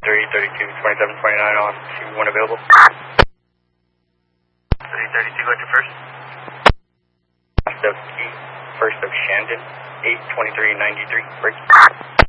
32, 27, 29 on 2-1 available. 32 going to first. Last of Key, first of Shandon, 82393, break.